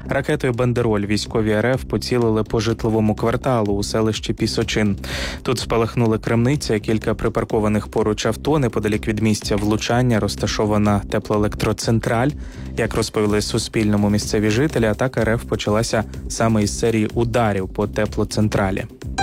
Ракетою «Бандероль» військові РФ поцілили по житловому кварталу у селищі Пісочин. Тут спалахнули крамниця, кілька припаркованих поруч авто. Неподалік від місця влучання розташована теплоелектроцентраль. Як розповіли Суспільному місцеві жителі, атака РФ почалася саме із серії ударів по теплоцентралі.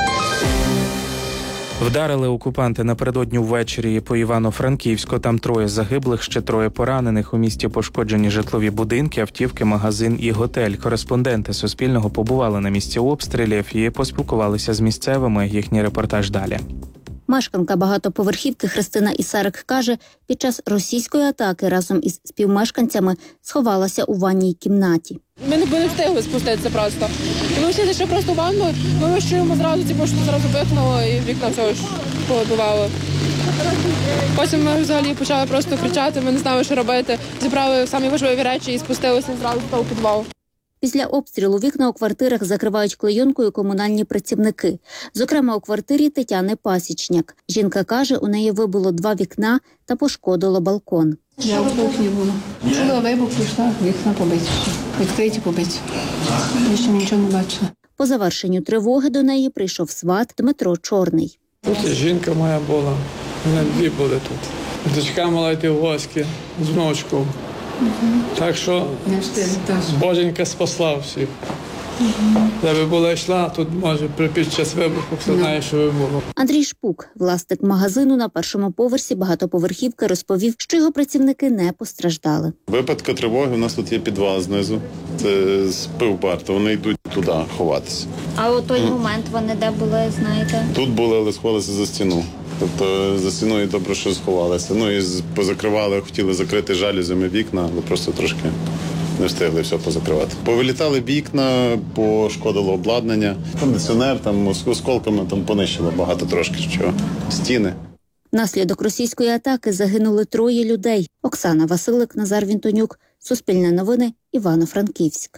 Вдарили окупанти напередодні ввечері по Івано-Франківську. Там 3 загиблих, ще 3 поранених. У місті пошкоджені житлові будинки, автівки, магазин і готель. Кореспонденти Суспільного побували на місці обстрілів і поспілкувалися з місцевими. Їхній репортаж далі. Мешканка багатоповерхівки Христина Ісарик каже, під час російської атаки разом із співмешканцями сховалася у ванній кімнаті. Ми не встигли спуститися просто. Ми всі зайшли просто в ванну, ми чуємо зразу, що зразу вихнуло і вікна все ж повибивало. Потім ми взагалі почали просто кричати, ми не знали, що робити. Зібрали самі важливі речі і спустилися зразу в підвал. Після обстрілу вікна у квартирах закривають клейонкою комунальні працівники. Зокрема, у квартирі Тетяни Пасічняк. Жінка каже, у неї вибило 2 вікна та пошкодило балкон. Я в кухні була. Чула вибух, пішла, вікна побиті. Відкриті побиті. Я ще нічого не бачила. По завершенню тривоги до неї прийшов сват Дмитро Чорний. Тут жінка моя була, мене 2 були тут. Дочка мала йти в гості з внучком. Так що Боженька спасла всіх. Якби була йшла, тут може під час вибуху, хто знає, що би було. Андрій Шпук, власник магазину на першому поверсі багатоповерхівки, розповів, що його працівники не постраждали. В випадку тривоги у нас тут є підвал знизу, це з пивбар, то вони йдуть туди ховатися. А у той момент вони де були, знаєте? Тут були, але сховалися за стіну. Тобто за стіною добре, що сховалися. Ну і позакривали, хотіли закрити жалюзями вікна, але просто трошки не встигли все позакривати. Повилітали вікна, пошкодило обладнання, кондиціонер, там осколками там понищило багато трошки, що стіни. Внаслідок російської атаки загинули 3 людей. Оксана Василик, Назар Вінтонюк, Суспільне новини, Івано-Франківськ.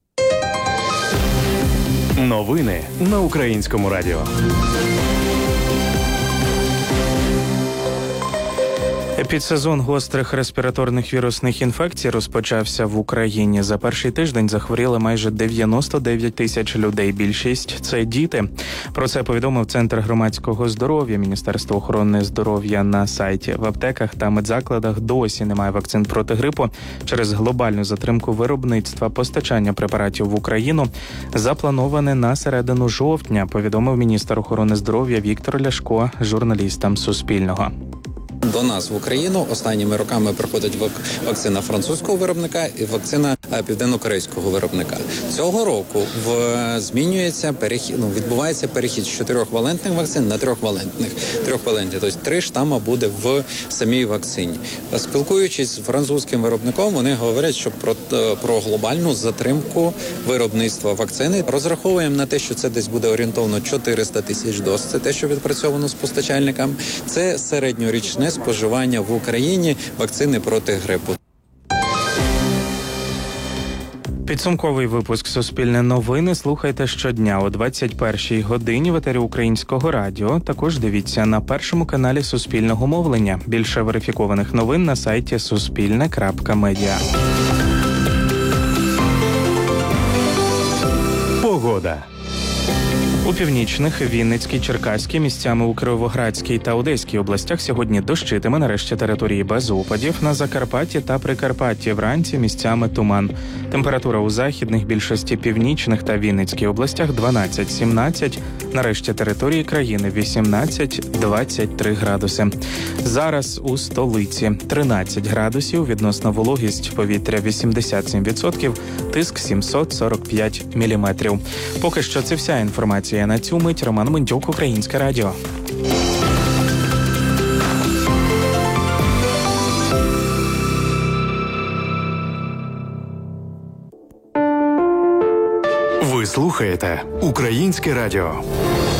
Новини на Українському радіо. Епідсезон гострих респіраторних вірусних інфекцій розпочався в Україні. За перший тиждень захворіли майже 99 тисяч людей. Більшість – це діти. Про це повідомив Центр громадського здоров'я. Міністерство охорони здоров'я на сайті. В аптеках та медзакладах досі немає вакцин проти грипу. Через глобальну затримку виробництва постачання препаратів в Україну заплановане на середину жовтня, повідомив міністр охорони здоров'я Віктор Ляшко журналістам Суспільного. До нас в Україну останніми роками приходить вакцина французького виробника і вакцина південно-корейського виробника. Цього року відбувається перехід з 4-валентних вакцин на 3-валентних. 3-валентні, тобто 3 штама буде в самій вакцині. Спілкуючись з французьким виробником, вони говорять, що про глобальну затримку виробництва вакцини. Розраховуємо на те, що це десь буде орієнтовно 400 тисяч доз. Це те, що відпрацьовано з постачальниками. Це середньорічне споживання в Україні вакцини проти грипу. Підсумковий випуск «Суспільне новини» слухайте щодня о 21-й годині в етері Українського радіо. Також дивіться на першому каналі Суспільного мовлення. Більше верифікованих новин на сайті suspilne.media. Погода. У північних, Вінницькій, Черкаській, місцями у Кіровоградській та Одеській областях сьогодні дощитиме, нарешті території без опадів. На Закарпатті та Прикарпатті вранці місцями туман. Температура у західних, більшості північних та Вінницькій областях 12-17, нарешті території країни 18-23 градуси. Зараз у столиці 13 градусів, відносна вологість повітря 87%, тиск 745 міліметрів. Поки що це вся інформація. На цю мить Роман Мендюк, Українське радіо. Ви слухаєте Українське радіо.